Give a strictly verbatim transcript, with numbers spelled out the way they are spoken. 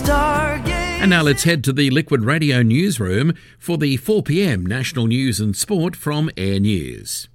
Stargate. And now let's head to the Liquid Radio newsroom for the four p m National News and Sport from Air News.